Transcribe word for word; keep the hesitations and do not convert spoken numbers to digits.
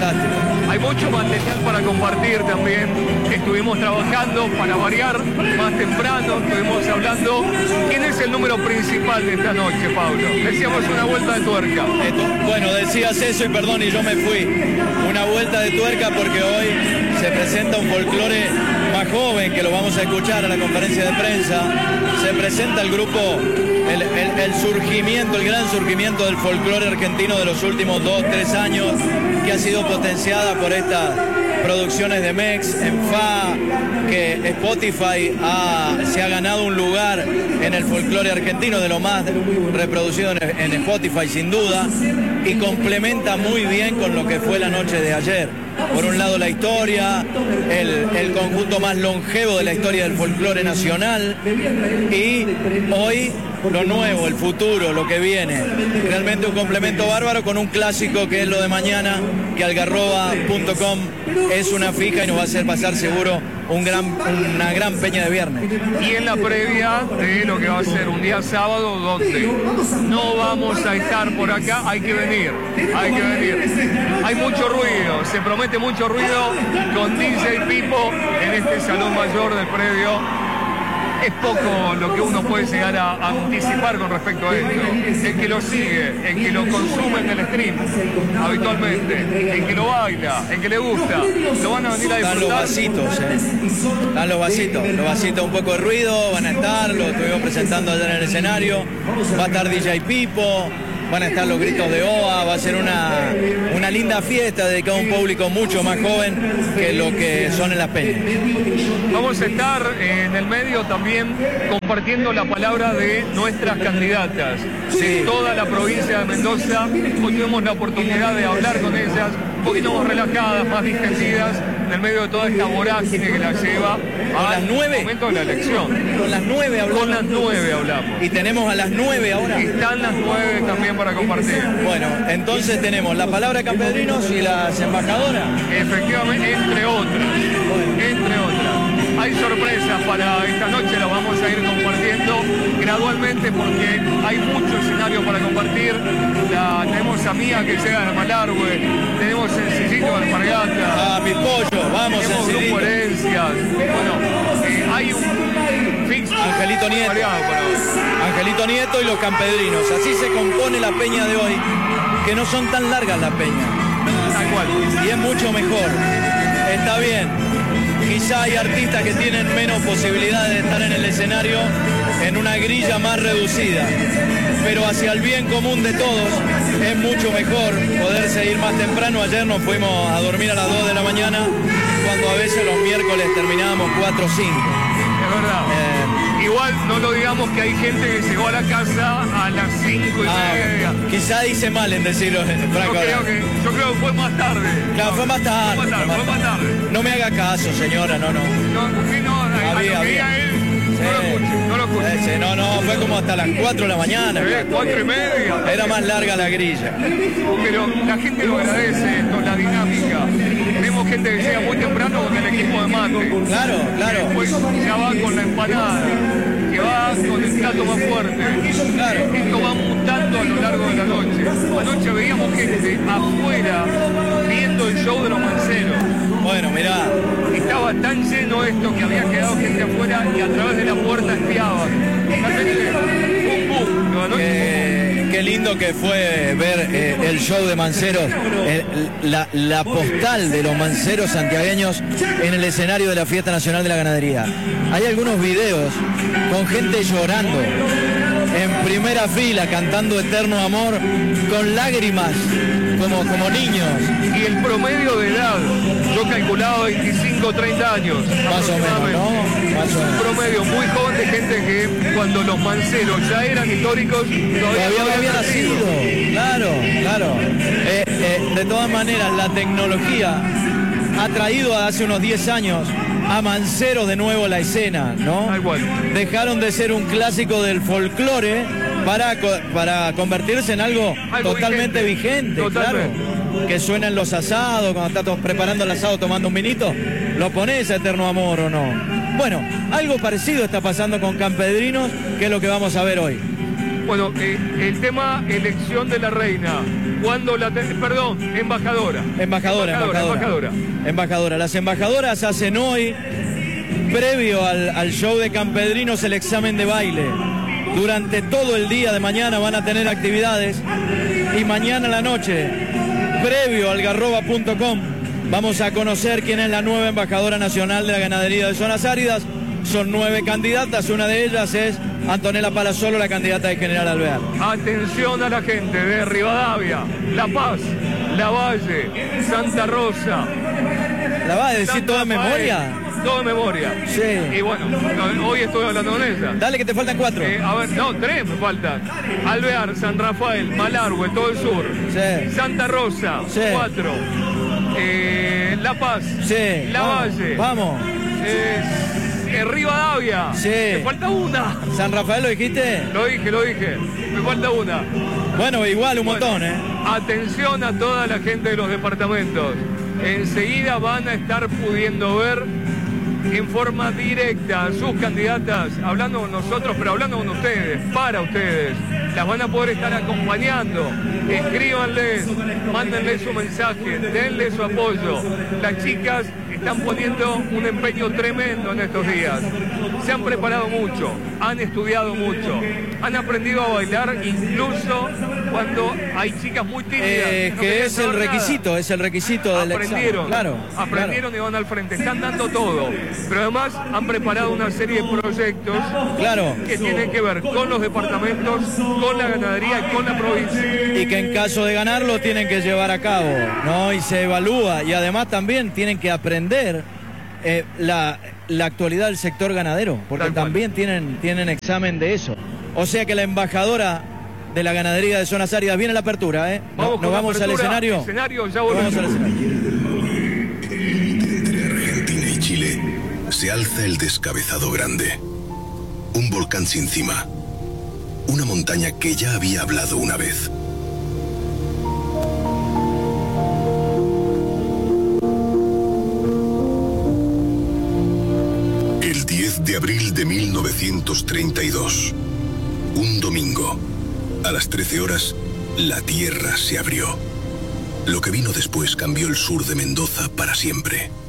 fantástico. Hay mucho material para compartir también. Estuvimos trabajando para variar más temprano, estuvimos hablando. ¿Quién es el número principal de esta noche, Pablo? Decíamos una vuelta de tuerca. Esto, bueno, decías eso y perdón, y yo me fui. Una vuelta de tuerca porque hoy se presenta un folclore más joven, que lo vamos a escuchar a la conferencia de prensa. Se presenta el grupo, el, el, el surgimiento, el gran surgimiento del folclore argentino de los últimos dos, tres años, que ha sido potenciada por estas producciones de Mex, en F A, que Spotify ha, se ha ganado un lugar en el folclore argentino, de lo más reproducido en, en Spotify sin duda, y complementa muy bien con lo que fue la noche de ayer. Por un lado la historia, el, el conjunto más longevo de la historia del folclore nacional, y hoy lo nuevo, el futuro, lo que viene. Realmente un complemento bárbaro con un clásico que es lo de mañana, que algarroba punto com es una fija y nos va a hacer pasar seguro un gran, una gran peña de viernes. Y en la previa de lo que va a ser un día sábado donde no vamos a estar por acá, hay que venir, hay que venir. Hay mucho ruido, se promete mucho ruido con D J Pipo en este salón mayor del predio. Es poco lo que uno puede llegar a, a anticipar con respecto a esto. El que lo sigue, el que lo consume en el stream habitualmente, el que lo baila, el que le gusta, lo van a venir a disfrutar. Están los vasitos, eh. Están los vasitos, los vasitos, un poco de ruido, van a estar, lo estuvimos presentando allá en el escenario. Va a estar D J Pipo, van a estar los gritos de O A, va a ser una, una linda fiesta dedicada a un público mucho más joven que lo que son en las peñas. Vamos a estar en el medio también compartiendo la palabra de nuestras candidatas. Sí. De toda la provincia de Mendoza. Hoy tuvimos la oportunidad de hablar con ellas, un poquito más relajadas, más distendidas, en el medio de toda esta vorágine que la lleva a las nueve. momento de la elección. Con las nueve hablamos. Con las nueve hablamos. Y tenemos a las nueve ahora. Están las nueve también para compartir. Bueno, entonces tenemos la palabra de Campedrinos y las embajadoras. Efectivamente, entre otras. Entre otras. Hay sorpresas para esta noche, las vamos a ir compartiendo gradualmente porque hay mucho escenario para compartir. La, tenemos a Mía que llega de Malargüe, tenemos Sencillito de Alpargata. Ah, Pispollo, vamos, tenemos Sencillito. Grupo Herencias. Bueno, eh, hay un fix. Angelito Nieto. Angelito Nieto y los Campedrinos. Así se compone la peña de hoy, que no son tan largas las peñas. Tal cual. Y es mucho mejor. Está bien. Quizá hay artistas que tienen menos posibilidades de estar en el escenario en una grilla más reducida, pero hacia el bien común de todos es mucho mejor poderse ir más temprano. Ayer nos fuimos a dormir a las dos de la mañana, cuando a veces los miércoles terminábamos cuatro o cinco. Es verdad. Eh, Igual no lo digamos que hay gente que llegó a la casa a las cinco y ah, media. Quizá dice mal en decirlo, Franco. Yo creo, que, yo creo que fue más tarde. Claro, no, fue más tarde. Fue más tarde, fue más tarde. No me haga caso, señora, no, no. No, sí, no, a, había, a lo que diga él, sí. no lo escuche, no lo escuche. Ese, no, no, fue como hasta las cuatro de la mañana. Sí, cuatro y media. Era más larga la grilla. Pero la gente lo agradece, esto, la dinámica. Tenemos gente que llega muy temprano con el equipo de mate. Claro, claro. Después ya va con la empanada, que va con el plato más fuerte. Claro. Esto va mutando a lo largo de la noche. Anoche veíamos gente afuera viendo el show de los manceros. Bueno, mirá. Estaba tan lleno esto que había quedado gente afuera y a través de la puerta espiaban. Realmente, pum, pum. Lo anoche, Qué, qué lindo que fue ver eh, el show de manceros, eh, la, la postal de los manceros santiagueños en el escenario de la Fiesta Nacional de la Ganadería. Hay algunos videos con gente llorando en primera fila, cantando Eterno Amor, con lágrimas, como, como niños. Y el promedio de edad, yo calculaba veinticinco, treinta años. Más o menos, ¿no? Más o menos. Un promedio muy joven de gente que cuando los manceros ya eran históricos, todavía, Todavía no había nacido. Claro, claro. Eh, eh, de todas maneras, la tecnología ha traído hace unos diez años a manceros de nuevo a la escena, ¿no? Igual. Dejaron de ser un clásico del folclore para, para convertirse en algo, algo totalmente vigente, vigente totalmente. Claro. Que suena en los asados, cuando estás preparando el asado tomando un vinito, ¿lo pones a Eterno Amor o no? Bueno, algo parecido está pasando con Campedrinos, que es lo que vamos a ver hoy. Bueno, eh, el tema elección de la reina. ¿Cuándo la te- Perdón, embajadora. Embajadora, embajadora. Embajadora. Embajadora. Las embajadoras hacen hoy, previo al, al show de Campedrinos, el examen de baile. Durante todo el día de mañana van a tener actividades y mañana a la noche, previo al garroba punto com, vamos a conocer quién es la nueva embajadora nacional de la ganadería de zonas áridas. Son nueve candidatas, una de ellas es Antonella Palazzolo, la candidata de General Alvear. Atención a la gente de Rivadavia, La Paz, La Valle, Santa Rosa. ¿La vas a decir San toda en Rafael, memoria? Todo en memoria. Sí. Y bueno, no, hoy estoy hablando con ella. Dale que te faltan cuatro. Eh, a ver, no, tres me faltan. Alvear, San Rafael, Malargüe, todo el sur. Sí. Santa Rosa, Sí. cuatro. Eh, La Paz, Sí. La Vamos, Valle. Vamos. Eh, eh, Rivadavia. Sí. Me falta una. ¿San Rafael lo dijiste? Lo dije, lo dije. Me falta una. Bueno, igual un Bueno, montón, ¿eh? Atención a toda la gente de los departamentos. Enseguida van a estar pudiendo ver en forma directa a sus candidatas, hablando con nosotros, pero hablando con ustedes, para ustedes. Las van a poder estar acompañando. Escríbanles, mándenles su mensaje, denle su apoyo. Las chicas están poniendo un empeño tremendo en estos días. Se han preparado mucho, han estudiado mucho, han aprendido a bailar incluso cuando hay chicas muy tímidas. Eh, no que quieren es el saber nada. requisito, es el requisito del Aprendieron, examen. Claro, aprendieron y van al frente, están dando todo, pero además han preparado una serie de proyectos Claro. que tienen que ver con los departamentos, con la ganadería y con la provincia. Y que en caso de ganarlo tienen que llevar a cabo, ¿no? Y se evalúa. Y además también tienen que aprender eh, la, la actualidad del sector ganadero, porque Tal cual. también tienen, tienen examen de eso. O sea que la embajadora de la ganadería de zonas áridas viene a la apertura, ¿eh? Vamos ¿Nos con la vamos al apertura, escenario? escenario, ya Nos volvemos. vamos al escenario. En el límite entre Argentina y Chile se alza el Descabezado Grande. Un volcán sin cima. Una montaña que ya había hablado una vez. El diez de abril de mil novecientos treinta y dos. Un domingo. A las trece horas, la tierra se abrió. Lo que vino después cambió el sur de Mendoza para siempre.